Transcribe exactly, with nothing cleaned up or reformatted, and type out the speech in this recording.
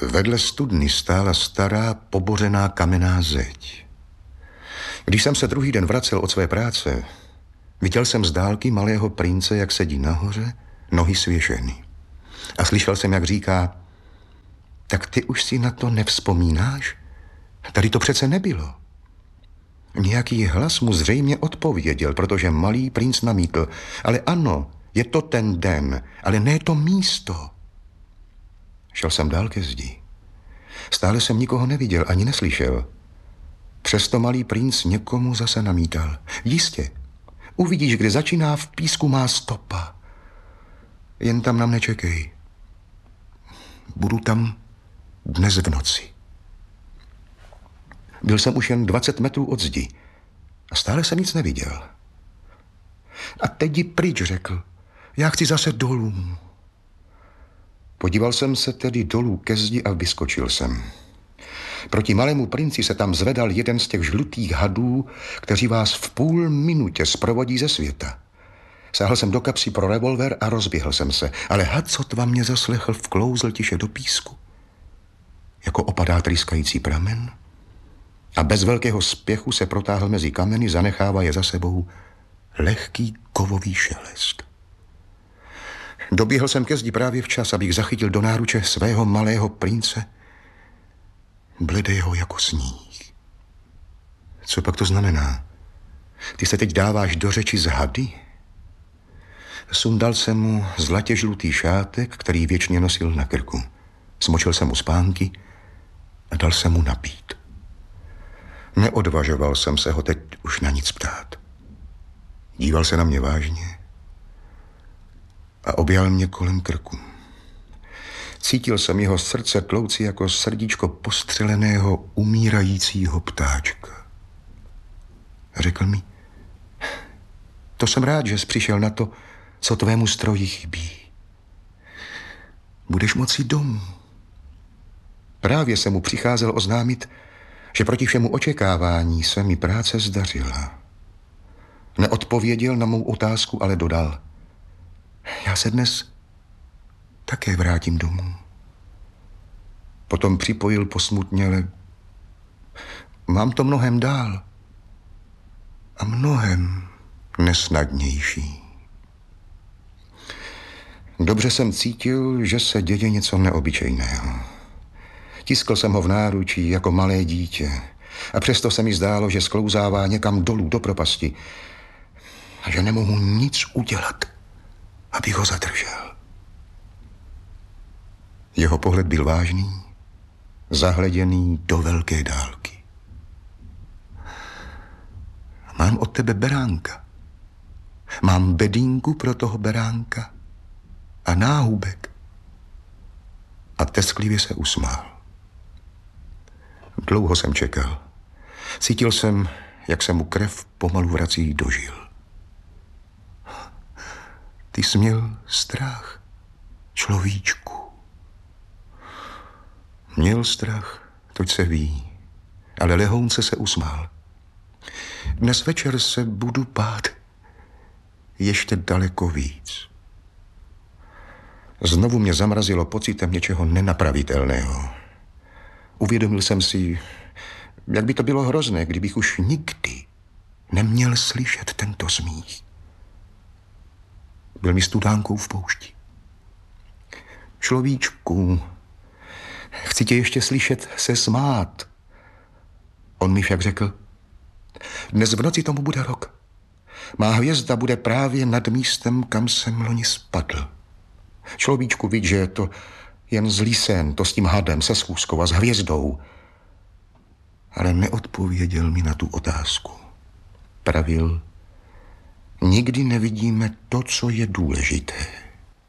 Vedle studny stála stará, pobořená kamenná zeď. Když jsem se druhý den vracel od své práce, viděl jsem z dálky malého prince, jak sedí nahoře, nohy svěšeny. A slyšel jsem, jak říká: tak ty už si na to nevzpomínáš? Tady to přece nebylo. Nějaký hlas mu zřejmě odpověděl, protože malý princ namítl: ale ano, je to ten den, ale ne to místo. Šel jsem dál ke zdi. Stále jsem nikoho neviděl ani neslyšel. Přesto malý princ někomu zase namítal: jistě, uvidíš, kde začíná v písku má stopa. Jen tam nám nečekej. Budu tam dnes v noci. Byl jsem už jen dvacet metrů od zdi a stále jsem nic neviděl. A teď jdi pryč, řekl. Já chci zase dolů. Podíval jsem se tedy dolů ke zdi a vyskočil jsem. Proti malému princi se tam zvedal jeden z těch žlutých hadů, kteří vás v půl minutě zprovodí ze světa. Sáhl jsem do kapsy pro revolver a rozběhl jsem se, ale had sotva mě zaslechl, vklouzl tiše do písku, jako opadá tryskající pramen, a bez velkého spěchu se protáhl mezi kameny, zanechává je za sebou lehký kovový šelest. Doběhl jsem ke zdi právě včas, abych zachytil do náruče svého malého prince, bledého jako sníh. Co pak to znamená? Ty se teď dáváš do řeči z hady? Sundal jsem mu zlatě žlutý šátek, který věčně nosil na krku. Smočil jsem mu spánky a dal jsem mu napít. Neodvažoval jsem se ho teď už na nic ptát. Díval se na mě vážně a objal mě kolem krku. Cítil jsem jeho srdce tlouci jako srdíčko postřeleného, umírajícího ptáčka. Řekl mi: to jsem rád, že jsi přišel na to, co tvému stroji chybí. Budeš moci domů. Právě se mu přicházel oznámit, že proti všemu očekávání se mi práce zdařila. Neodpověděl na mou otázku, ale dodal: já se dnes také vrátím domů. Potom připojil posmutněle: mám to mnohem dál a mnohem nesnadnější. Dobře jsem cítil, že se děje něco neobyčejného. Tiskl jsem ho v náručí jako malé dítě a přesto se mi zdálo, že sklouzává někam dolů do propasti a že nemohu nic udělat, abych ho zadržel. Jeho pohled byl vážný, zahleděný do velké dálky. Mám od tebe beránka. Mám bedínku pro toho beránka a náhubek. A tesklivě se usmál. Dlouho jsem čekal. Cítil jsem, jak se mu krev pomalu vrací do žil. Ty jsi měl strach, človíčku. Měl strach, toť se ví, ale lehounce se usmál. Dnes večer se budu bát ještě daleko víc. Znovu mě zamrazilo pocitem něčeho nenapravitelného. Uvědomil jsem si, jak by to bylo hrozné, kdybych už nikdy neměl slyšet tento smích. Byl mi studánkou v poušti. Človíčku, chci tě ještě slyšet se smát. On mi však řekl: dnes v noci tomu bude rok. Má hvězda bude právě nad místem, kam jsem loni spadl. Človíčku, vidí, že je to jen zlý sen, to s tím hadem, se schůzkou a s hvězdou. Ale neodpověděl mi na tu otázku. Pravil: nikdy nevidíme to, co je důležité.